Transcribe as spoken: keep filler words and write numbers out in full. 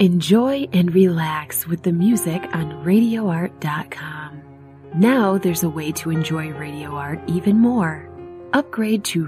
Enjoy and relax with the music on radio art dot com. Now there's a way to enjoy Radio Art even more. Upgrade to